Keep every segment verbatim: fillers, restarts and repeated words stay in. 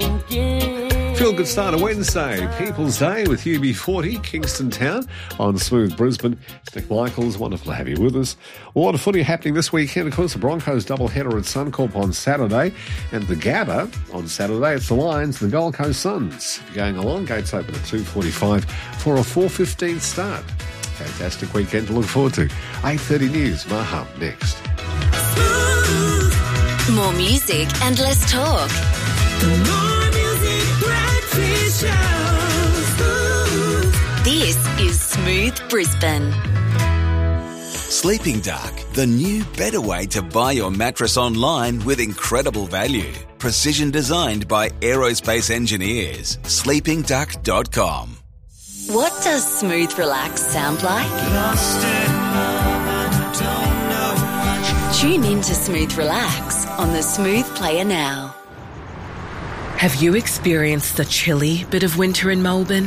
Feel good start of Wednesday, People's Day with U B forty, Kingston Town on Smooth Brisbane. Nick Michaels, wonderful to have you with us. A lot of footy happening this weekend. Of course, the Broncos doubleheader at Suncorp on Saturday, and the Gabba on Saturday. It's the Lions and the Gold Coast Suns. If you're going along, gates open at two forty-five for a four fifteen start. Fantastic weekend to look forward to. eight thirty news, Maham next. More music and less talk. More music, breakfast show. This is Smooth Brisbane. Sleeping Duck, the new, better way to buy your mattress online with incredible value. Precision designed by aerospace engineers. sleeping duck dot com. What does smooth relax sound like? Tune in to Smooth Relax on the Smooth Player now. Have you experienced the chilly bit of winter in Melbourne?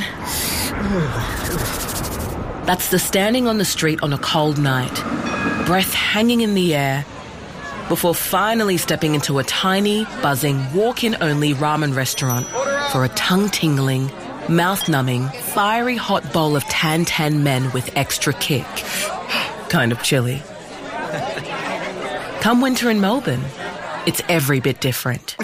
That's the standing on the street on a cold night, breath hanging in the air, before finally stepping into a tiny, buzzing, walk-in-only ramen restaurant for a tongue-tingling, mouth-numbing, fiery hot bowl of tan-tan men with extra kick. Kind of chilly. Come winter in Melbourne, it's every bit different.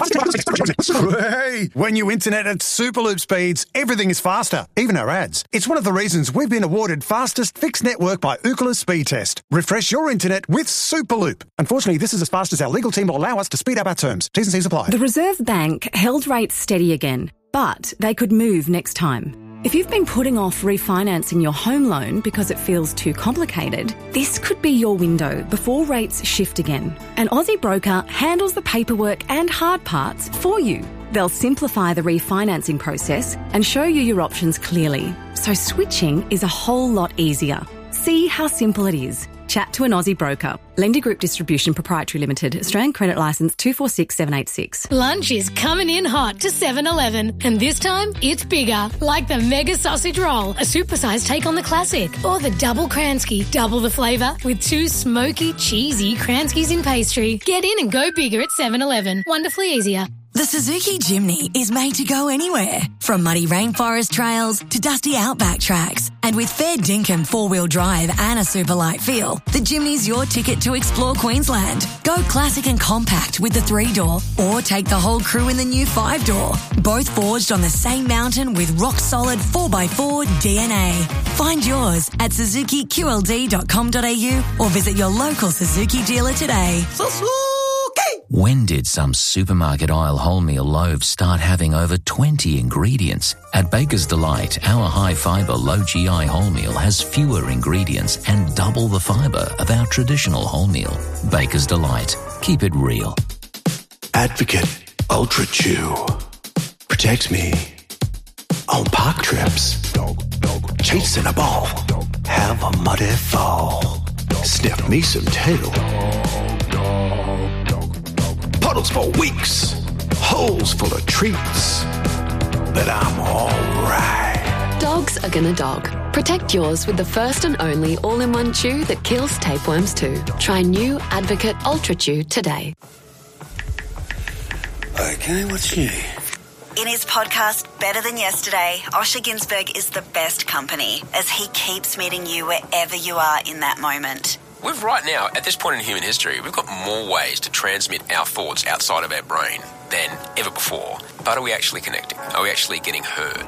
Hey, when you internet at Superloop speeds, everything is faster, even our ads. It's one of the reasons we've been awarded fastest fixed network by Ookla Speed Test. Refresh your internet with Superloop. Unfortunately, this is as fast as our legal team will allow us to speed up our terms. T's and C's apply. The Reserve Bank held rates steady again, but they could move next time. If you've been putting off refinancing your home loan because it feels too complicated, this could be your window before rates shift again. An Aussie broker handles the paperwork and hard parts for you. They'll simplify the refinancing process and show you your options clearly, so switching is a whole lot easier. See how simple it is. Chat to an Aussie broker. Lender Group Distribution Proprietary Limited. Australian Credit Licence two four six seven eight six. Lunch is coming in hot to seven eleven, and this time it's bigger, like the Mega Sausage Roll, a supersized take on the classic, or the Double Kransky, double the flavour with two smoky, cheesy Kranskys in pastry. Get in and go bigger at seven eleven. Wonderfully easier. The Suzuki Jimny is made to go anywhere, from muddy rainforest trails to dusty outback tracks. And with fair dinkum four-wheel drive and a super light feel, the Jimny's your ticket to explore Queensland. Go classic and compact with the three-door, or take the whole crew in the new five-door. Both forged on the same mountain with rock-solid four by four D N A. Find yours at suzuki q l d dot com dot a u or visit your local Suzuki dealer today. Suzuki! When did some supermarket aisle wholemeal loaves start having over twenty ingredients? At Baker's Delight, our high-fibre, low-G I wholemeal has fewer ingredients and double the fibre of our traditional wholemeal. Baker's Delight. Keep it real. Advocate Ultra Chew protects me on park trips, chasing a ball, have a muddy fall, sniff me some tail. Puddles for weeks, holes full of treats, but I'm alright. Dogs are gonna dog. Protect yours with the first and only all-in-one chew that kills tapeworms too. Try new Advocate Ultra Chew today. Okay, what's new? In his podcast, Better Than Yesterday, Osher Günsberg is the best company as he keeps meeting you wherever you are in that moment. We've right now, at this point in human history, we've got more ways to transmit our thoughts outside of our brain than ever before. But are we actually connecting? Are we actually getting heard?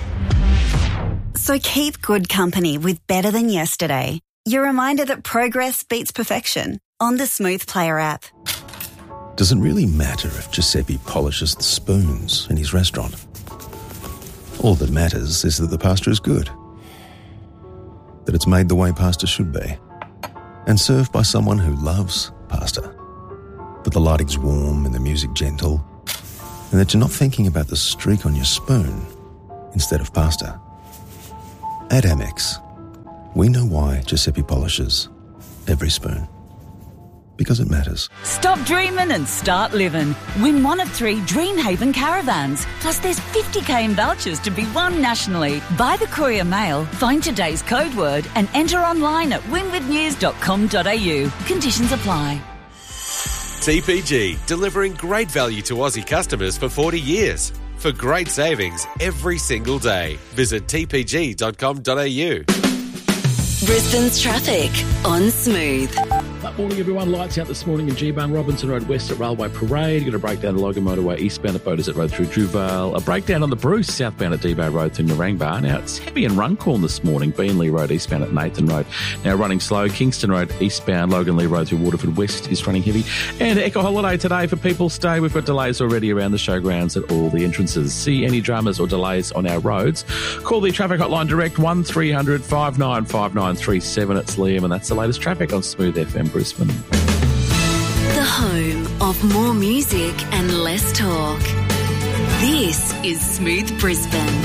So keep good company with Better Than Yesterday. Your reminder that progress beats perfection on the Smooth Player app. Does it really matter if Giuseppe polishes the spoons in his restaurant? All that matters is that the pasta is good, that it's made the way pasta should be, and served by someone who loves pasta, that the lighting's warm and the music gentle, and that you're not thinking about the streak on your spoon instead of pasta. At Amex, we know why Giuseppe polishes every spoon. Because it matters. Stop dreaming and start living. Win one of three Dreamhaven caravans. Plus there's fifty k in vouchers to be won nationally. Buy the Courier Mail, find today's code word and enter online at win with news dot com dot a u. Conditions apply. T P G, delivering great value to Aussie customers for forty years. for great savings every single day. Visit t p g dot com dot a u. Brisbane's traffic on Smooth. Good morning, everyone. Lights out this morning in G-Bang, Robinson Road West at Railway Parade. You've got a breakdown at Logan Motorway eastbound at Beaudesert Road through Druvale. A breakdown on the Bruce southbound at D-Bay Road through Narangba. Now, it's heavy in Runcorn this morning. Beanley Road eastbound at Nathan Road. Now running slow. Kingston Road eastbound. Logan Lee Road through Waterford West is running heavy. And Echo Holiday today for People's Day. We've got delays already around the showgrounds at all the entrances. See any dramas or delays on our roads? Call the traffic hotline direct one three hundred five nine five nine three seven. It's Liam, and that's the latest traffic on Smooth F M Brisbane. The home of more music and less talk. This is Smooth Brisbane.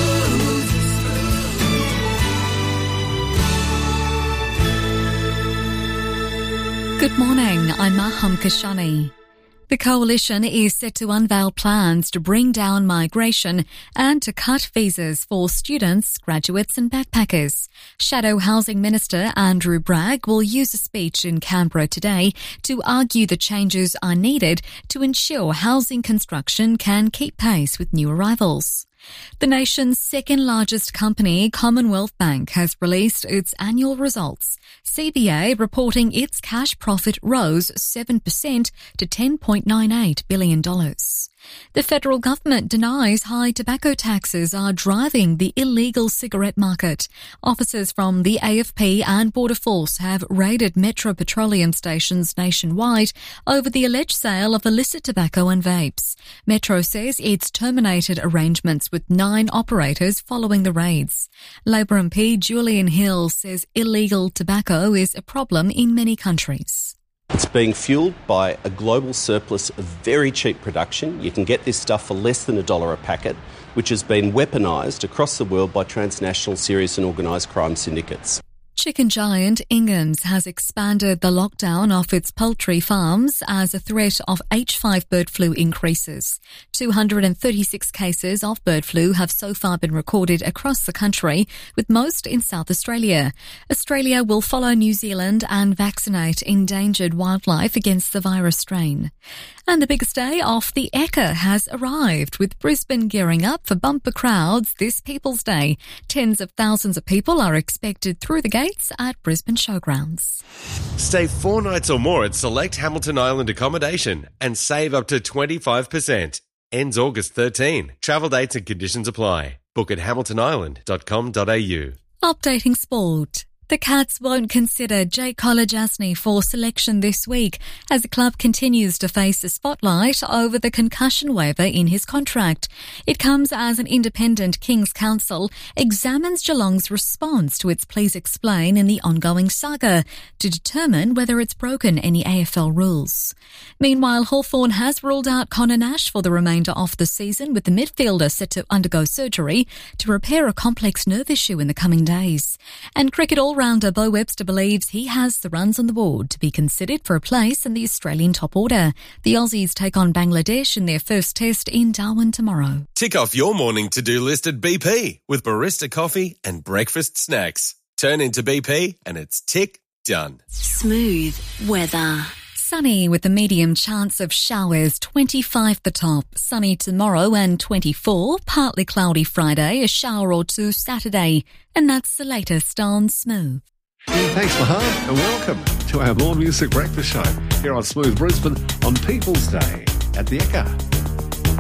Good morning, I'm Maham Kashani. The Coalition is set to unveil plans to bring down migration and to cut visas for students, graduates and backpackers. Shadow Housing Minister Andrew Bragg will use a speech in Canberra today to argue the changes are needed to ensure housing construction can keep pace with new arrivals. The nation's second largest company, Commonwealth Bank, has released its annual results. C B A reporting its cash profit rose seven percent to ten point nine eight billion dollars. The federal government denies high tobacco taxes are driving the illegal cigarette market. Officers from the A F P and Border Force have raided Metro Petroleum stations nationwide over the alleged sale of illicit tobacco and vapes. Metro says it's terminated arrangements with nine operators following the raids. Labor M P Julian Hill says illegal tobacco is a problem in many countries. It's being fuelled by a global surplus of very cheap production. You can get this stuff for less than a dollar a packet, which has been weaponised across the world by transnational serious and organised crime syndicates. Chicken giant Inghams has expanded the lockdown of its poultry farms as a threat of H five bird flu increases. two hundred thirty-six cases of bird flu have so far been recorded across the country, with most in South Australia. Australia will follow New Zealand and vaccinate endangered wildlife against the virus strain. And the biggest day of the Ekka has arrived, with Brisbane gearing up for bumper crowds this People's Day. Tens of thousands of people are expected through the gates at Brisbane Showgrounds. Stay four nights or more at select Hamilton Island accommodation and save up to twenty-five percent. Ends August thirteenth. Travel dates and conditions apply. Book at hamilton island dot com dot a u. Updating sport. The Cats won't consider Jake Kolodjasny for selection this week as the club continues to face the spotlight over the concussion waiver in his contract. It comes as an independent King's Council examines Geelong's response to its Please Explain in the ongoing saga to determine whether it's broken any A F L rules. Meanwhile, Hawthorn has ruled out Connor Nash for the remainder of the season, with the midfielder set to undergo surgery to repair a complex nerve issue in the coming days. And cricket all All-rounder Bo Webster believes he has the runs on the board to be considered for a place in the Australian top order. The Aussies take on Bangladesh in their first test in Darwin tomorrow. Tick off your morning to-do list at B P with barista coffee and breakfast snacks. Turn into B P and it's tick done. Smooth weather. Sunny with a medium chance of showers, twenty-five the top. Sunny tomorrow and twenty-four. Partly cloudy Friday, a shower or two Saturday. And that's the latest on Smooth. Thanks, Maham, and welcome to our More Music Breakfast Show here on Smooth Brisbane on People's Day at the Ekka.